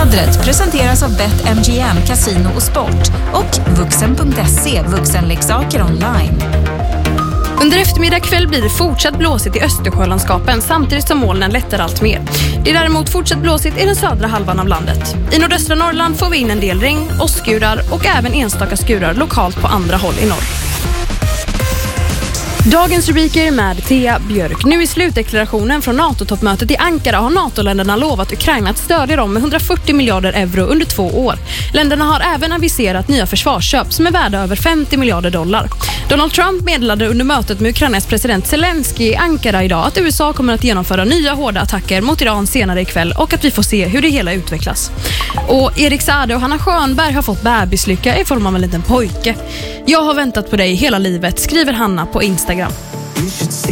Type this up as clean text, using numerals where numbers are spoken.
Vädret presenteras av BetMGM, Casino och Sport och Vuxen.se, vuxenleksaker online. Under eftermiddag kväll blir det fortsatt blåsigt i Östersjölandskapen samtidigt som molnen lättar allt mer. Det är däremot fortsatt blåsigt i den södra halvan av landet. I nordöstra Norrland får vi in en del regn, åskskurar och även enstaka skurar lokalt på andra håll i norr. Dagens rubriker med Thea Björk. Nu i slutdeklarationen från NATO-toppmötet i Ankara har NATO-länderna lovat Ukraina att stödja dem med 140 miljarder euro under 2 år. Länderna har även aviserat nya försvarsköp som är värda över 50 miljarder dollar. Donald Trump meddelade under mötet med Ukrainas president Zelensky i Ankara idag att USA kommer att genomföra nya hårda attacker mot Iran senare ikväll och att vi får se hur det hela utvecklas. Och Erik Saade och Hanna Schönberg har fått bebislycka i form av en liten pojke. Jag har väntat på dig hela livet, skriver Hanna på Instagram.